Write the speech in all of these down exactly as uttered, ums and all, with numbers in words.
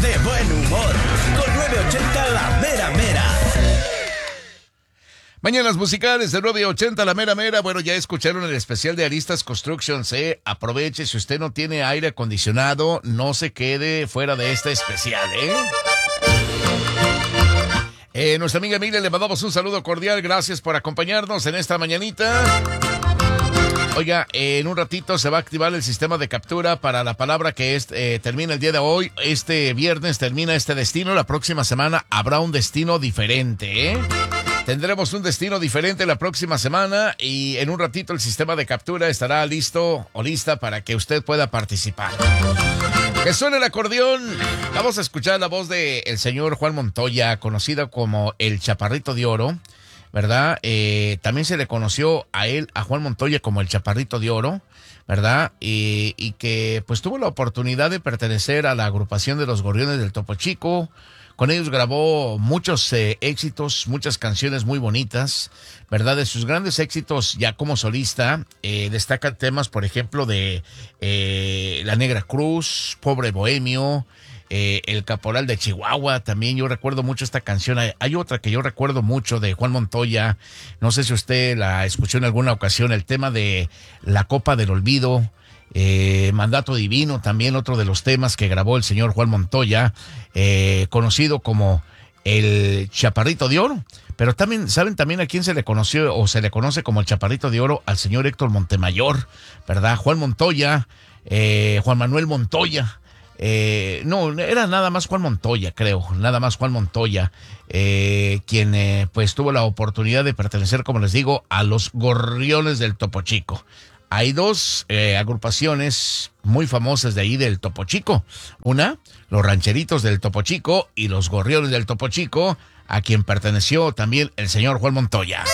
de buen humor, con nueve ochenta La Mera Mera. Mañanas musicales de nueve ochenta La Mera Mera. Bueno, ya escucharon el especial de Aristas Constructions, ¿eh? Aproveche, si usted no tiene aire acondicionado, no se quede fuera de este especial, ¿eh? Eh, nuestra amiga Emilia, le mandamos un saludo cordial. Gracias por acompañarnos en esta mañanita. Oiga, eh, en un ratito se va a activar el sistema de captura para la palabra que es, eh, termina el día de hoy. Este viernes termina este destino. La próxima semana habrá un destino diferente, ¿eh? Tendremos un destino diferente la próxima semana y en un ratito el sistema de captura estará listo o lista para que usted pueda participar. Que suene el acordeón. Vamos a escuchar la voz del señor Juan Montoya, conocido como el Chaparrito de Oro, ¿verdad? Eh, también se le conoció a él, a Juan Montoya, como el Chaparrito de Oro, ¿verdad? Y, y que pues tuvo la oportunidad de pertenecer a la agrupación de los Gorriones del Topo Chico. Con ellos grabó muchos eh, éxitos, muchas canciones muy bonitas, ¿verdad? De sus grandes éxitos ya como solista, eh, destacan temas, por ejemplo, de eh, La Negra Cruz, Pobre Bohemio, eh, El Caporal de Chihuahua. También yo recuerdo mucho esta canción. Hay, hay otra que yo recuerdo mucho de Juan Montoya, no sé si usted la escuchó en alguna ocasión, el tema de La Copa del Olvido. Eh, Mandato Divino, también otro de los temas que grabó el señor Juan Montoya, eh, conocido como el Chaparrito de Oro. Pero también, ¿saben también a quién se le conoció o se le conoce como el Chaparrito de Oro? Al señor Héctor Montemayor, ¿verdad? Juan Montoya, eh, Juan Manuel Montoya. Eh, no, era nada más Juan Montoya, creo, nada más Juan Montoya, eh, quien eh, pues tuvo la oportunidad de pertenecer, como les digo, a los Gorriones del Topo Chico. Hay dos eh, agrupaciones muy famosas de ahí del Topo Chico. Una, los Rancheritos del Topo Chico, y los Gorriones del Topo Chico, a quien perteneció también el señor Juan Montoya.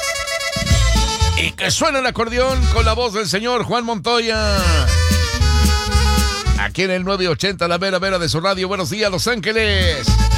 Y que suene el acordeón con la voz del señor Juan Montoya. Aquí en el nueve ochenta La Mera Mera de su radio. Buenos días, Los Ángeles.